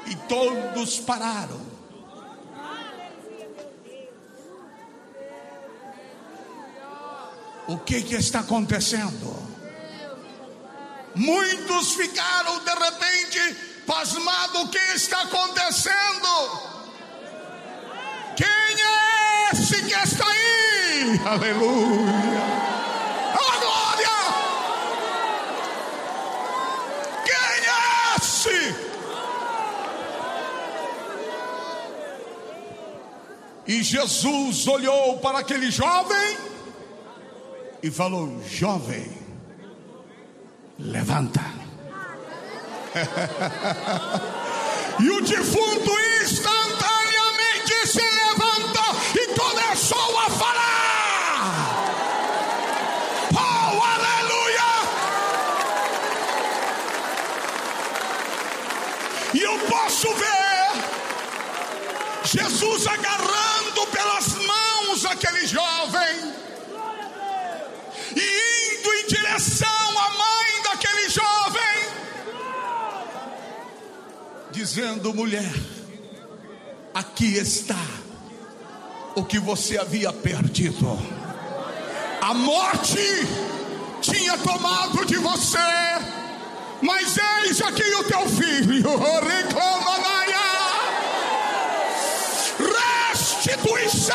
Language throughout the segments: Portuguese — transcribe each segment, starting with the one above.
E todos pararam. O que está acontecendo? Muitos ficaram de repente pasmados. O que está acontecendo? Quem é esse que está aí? Aleluia! A glória! Quem é esse? E Jesus olhou para aquele jovem e falou: jovem, levanta. E o defunto instantaneamente se levantou e começou a falar. Oh, aleluia! E eu posso ver Jesus agarrando pelas mãos aquele jovem e indo em direção à mãe daquele jovem, dizendo: mulher, aqui está o que você havia perdido. A morte tinha tomado de você, mas eis aqui o teu filho. Reclama, restituição.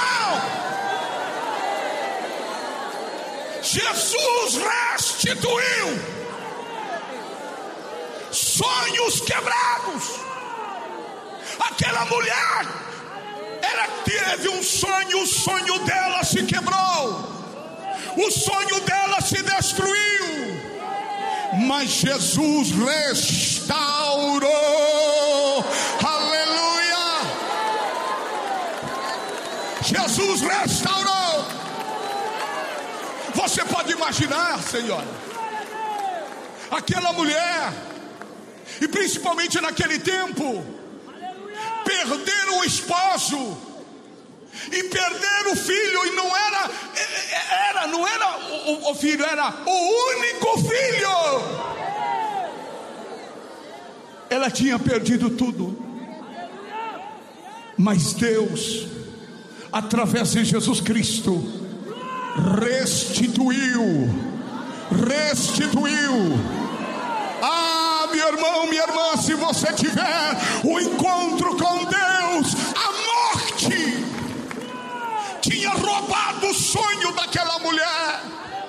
Jesus restituiu sonhos quebrados. Aquela mulher, ela teve um sonho, o sonho dela se quebrou, o sonho dela se destruiu, mas Jesus restaurou. Aleluia! Jesus restaurou. Você pode imaginar, Senhora, aquela mulher, e principalmente naquele tempo, perder o esposo e perder o filho, e não era o filho, era o único filho. Ela tinha perdido tudo, mas Deus, através de Jesus Cristo, restituiu. Ah, meu irmão, minha irmã, se você tiver um encontro com Deus, a morte tinha roubado o sonho daquela mulher,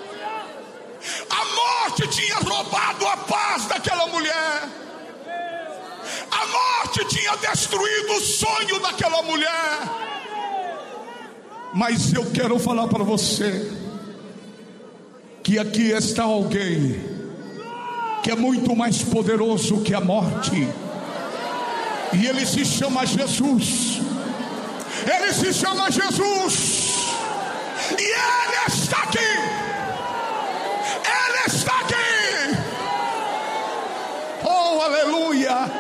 a morte tinha roubado a paz daquela mulher, a morte tinha destruído o sonho daquela mulher. Mas eu quero falar para você que aqui está alguém que é muito mais poderoso que a morte, e ele se chama Jesus. Ele se chama Jesus, e ele está aqui. Ele está aqui. Oh, aleluia!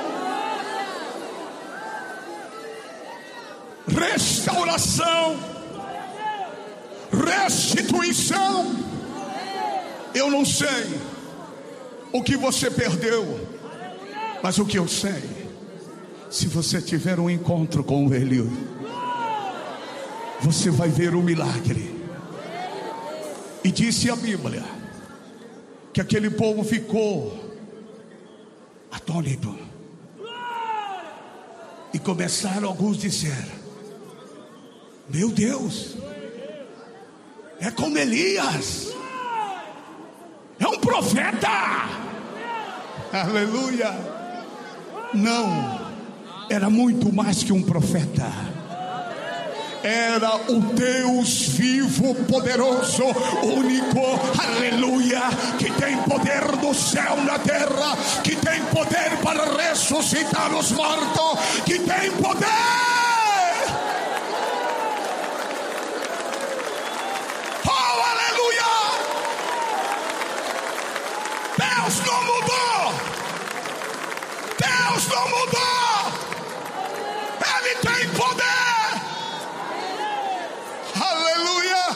Restauração, restituição. Eu não sei o que você perdeu, mas o que eu sei, se você tiver um encontro com Ele, você vai ver o milagre. E disse a Bíblia que aquele povo ficou atônito, e começaram alguns a dizer: meu Deus, é como Elias, é um profeta. Aleluia. Não, era muito mais que um profeta. Era o Deus vivo, poderoso, único, aleluia, que tem poder do céu na terra, que tem poder para ressuscitar os mortos, que tem poder. Oh, aleluia! Deus não mudou. Deus não mudou. Ele tem poder. Aleluia!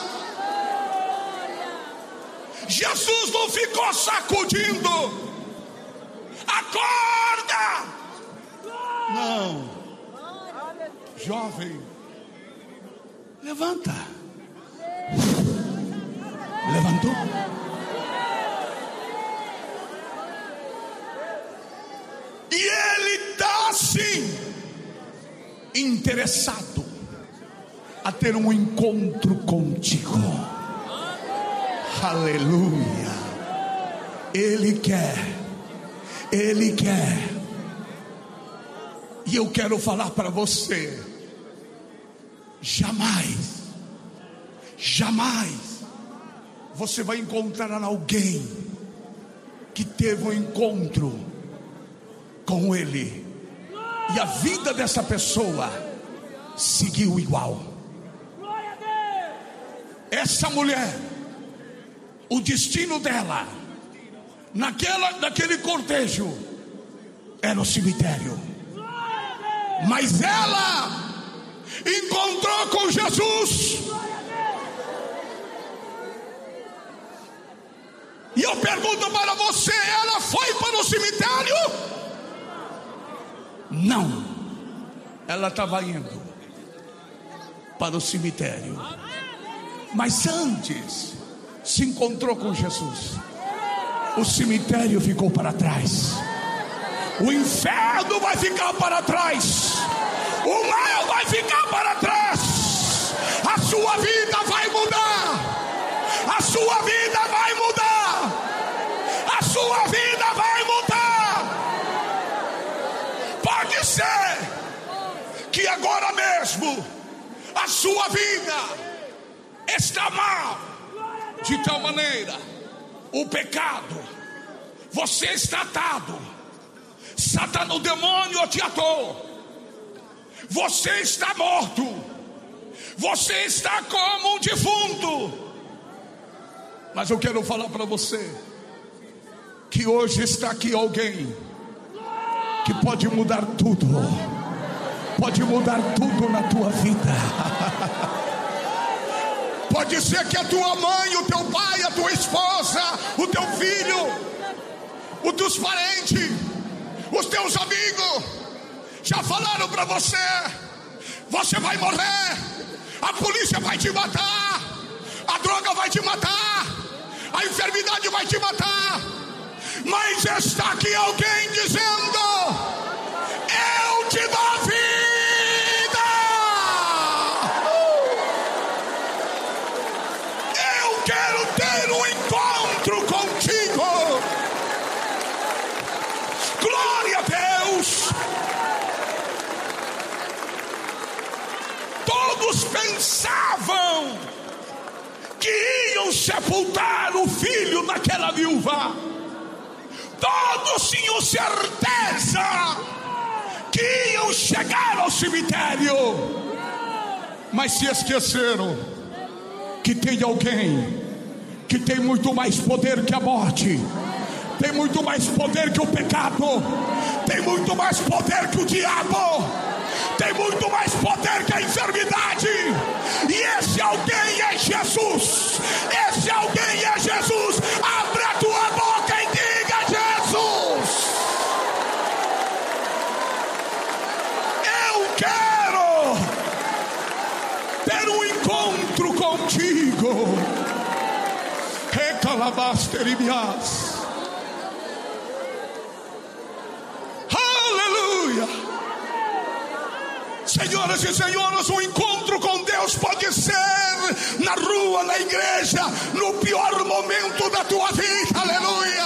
Jesus não ficou sacudindo. Acorda! Não. Jovem, levanta. Levantou. E ele está assim, interessado a ter um encontro contigo. Aleluia. Ele quer. E eu quero falar para você: jamais você vai encontrar alguém que teve um encontro com Ele e a vida dessa pessoa seguiu igual. Essa mulher, o destino dela naquele cortejo era o cemitério, mas ela encontrou com Jesus. E eu pergunto para você: ela foi para o cemitério? Não, ela estava indo para o cemitério, mas antes se encontrou com Jesus. O cemitério ficou para trás, o inferno vai ficar para trás, o mal vai ficar para trás. A sua vida vai mudar, a sua vida vai mudar, a sua vida vai mudar. Pode ser que agora mesmo a sua vida está mal, de tal maneira, o pecado, você está atado, Satanás, o demônio te atou, você está morto, você está como um defunto. Mas eu quero falar para você que hoje está aqui alguém que pode mudar tudo, pode mudar tudo na tua vida. Pode ser que a tua mãe, o teu pai, a tua esposa, o teu filho, os teus parentes, os teus amigos já falaram para você: você vai morrer, a polícia vai te matar, a droga vai te matar, a enfermidade vai te matar. Mas está aqui alguém dizendo: eu te dou a vida. Eu quero ter um encontro contigo. Glória a Deus. Todos pensavam que iam sepultar o filho daquela viúva. Todos tinham certeza que iam chegar ao cemitério, mas se esqueceram que tem alguém que tem muito mais poder que a morte, tem muito mais poder que o pecado, tem muito mais poder que o diabo, tem muito mais poder que a enfermidade. E esse alguém é Jesus. Esse alguém é Jesus. Abre a tua boca e diga: Jesus, eu quero ter um encontro contigo. Recalabasteribias. Aleluia. Senhoras e senhores, um encontro com Deus pode ser na rua, na igreja, no pior momento da tua vida. Aleluia.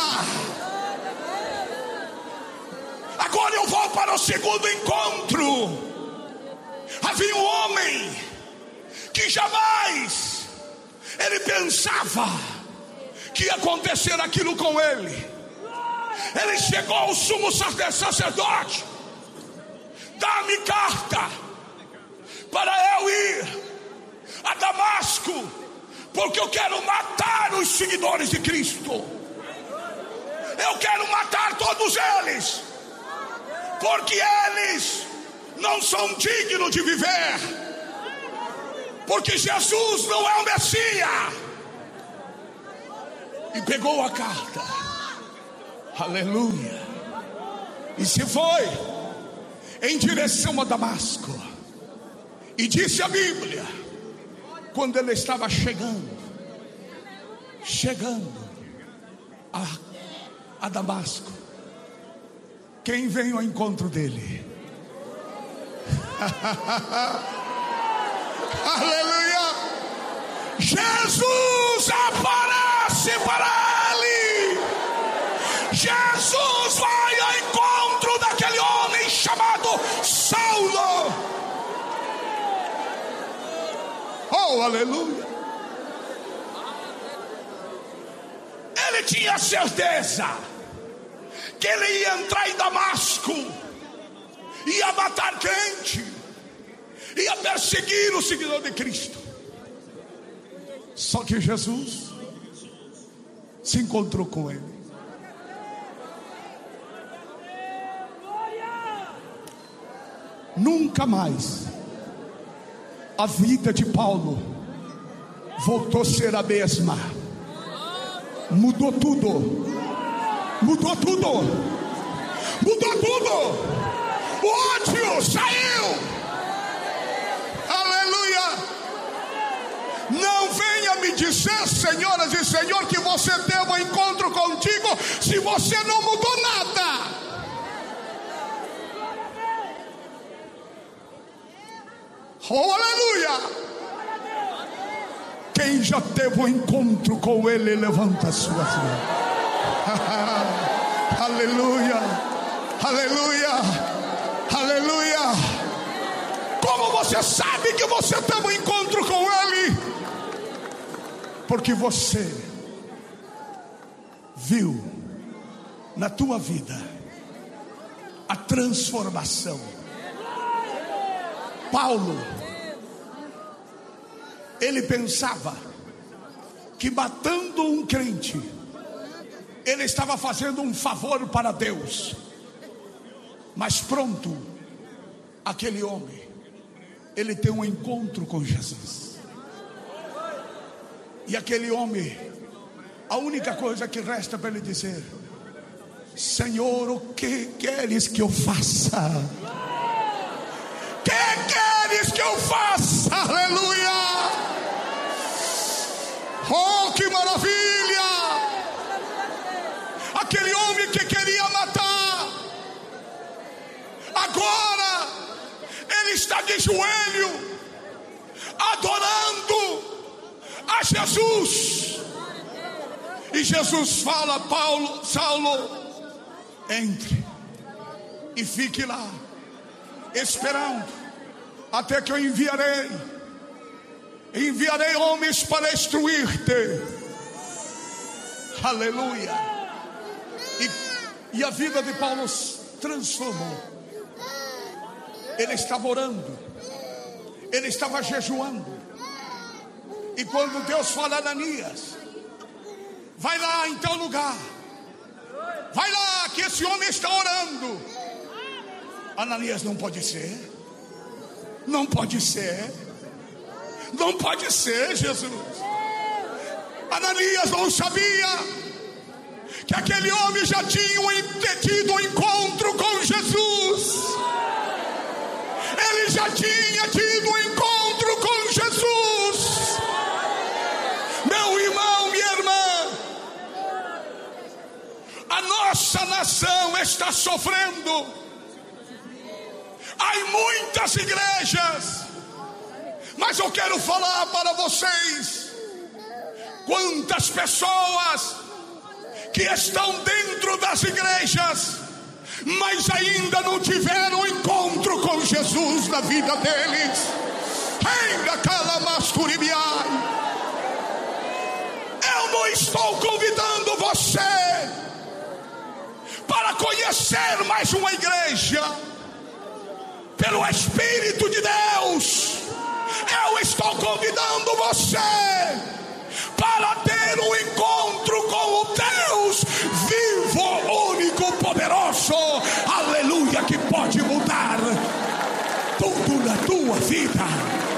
Agora eu vou para o segundo encontro. Havia um homem que jamais ele pensava que ia acontecer aquilo com ele. Ele chegou ao sumo sacerdote: dá-me carta para eu ir a Damasco, porque eu quero matar os seguidores de Cristo. Eu quero matar todos eles, porque eles não são dignos de viver, porque Jesus não é o Messias. E pegou a carta, aleluia, e se foi em direção a Damasco. E disse a Bíblia, quando ele estava chegando a Damasco, quem veio ao encontro dele? Aleluia! Jesus aparece para ele. Jesus vai ao encontro daquele homem chamado Saulo. Oh, aleluia! Ele tinha certeza que ele ia entrar em Damasco, ia matar crente, ia perseguir o seguidor de Cristo. Só que Jesus se encontrou com ele. Nunca mais a vida de Paulo voltou a ser a mesma. Mudou tudo. Mudou tudo. Mudou tudo. O ódio saiu. Aleluia. Não venha me dizer, senhoras e senhores, que você teve um encontro contigo se você não mudou nada. Oh, aleluia. Quem já teve um encontro com ele, levanta as suas mãos. Aleluia. Aleluia. Aleluia. Como você sabe que você teve um encontro com ele? Porque você viu na tua vida a transformação. Paulo, ele pensava que matando um crente, ele estava fazendo um favor para Deus. Mas pronto, aquele homem, ele tem um encontro com Jesus. E aquele homem, a única coisa que resta para ele dizer: Senhor, o que queres que eu faça? O que queres que eu faça? Aleluia! Oh, que maravilha! Aquele homem que queria matar, agora ele está de joelho, adorando a Jesus. E Jesus fala: Saulo, entre e fique lá, esperando, até que eu enviarei homens para destruir-te. Aleluia. E a vida de Paulo se transformou. Ele estava orando, ele estava jejuando. E quando Deus fala: Ananias, vai lá em tal lugar, vai lá que esse homem está orando. Ananias: não pode ser, não pode ser, não pode ser, Jesus. Ananias não sabia que aquele homem já tinha tido um encontro com Jesus. Ele já tinha tido um encontro com Jesus. Meu irmão, minha irmã, a nossa nação está sofrendo. Há muitas igrejas, mas eu quero falar para vocês: quantas pessoas que estão dentro das igrejas, mas ainda não tiveram um encontro com Jesus na vida deles. Ainda calamascuribiai. Eu não estou convidando você para conhecer mais uma igreja. Pelo Espírito de Deus, eu estou convidando você para ter um encontro com o Deus vivo, único, poderoso, aleluia, que pode mudar tudo na tua vida.